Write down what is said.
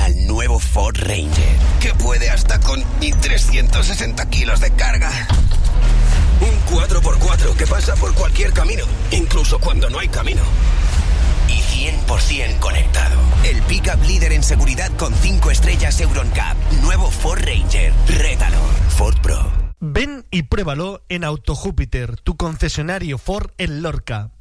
al nuevo Ford Ranger, que puede hasta con 1.360 kilos de carga. Un 4x4 que pasa por cualquier camino, incluso cuando no hay camino. Y 100% conectado. El pick-up líder en seguridad con 5 estrellas EuronCap. Nuevo Ford Ranger. Rétalo. Ford Pro. Ven y pruébalo en Auto Júpiter, tu concesionario Ford en Lorca.